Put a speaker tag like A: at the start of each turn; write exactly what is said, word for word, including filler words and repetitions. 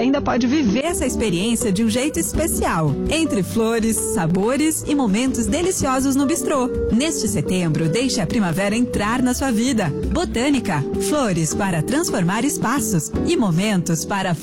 A: ainda pode viver essa experiência de um jeito especial. Entre flores, sabores e momentos deliciosos no bistrô. Neste setembro, deixe a primavera entrar na sua vida. Botânica, flores para transformar espaços e momentos para